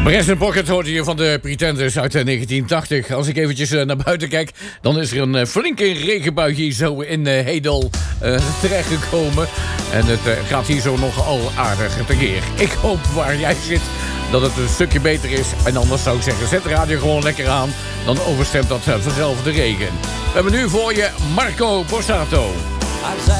Brass in Pocket hoorde je van de Pretenders uit 1980. Als ik eventjes naar buiten kijk, dan is er een flinke regenbui hier zo in Hedel terechtgekomen. En het gaat hier zo nogal aardig tekeer. Ik hoop waar jij zit dat het een stukje beter is. En anders zou ik zeggen, zet de radio gewoon lekker aan. Dan overstemt dat vanzelf de regen. We hebben nu voor je Marco Borsato.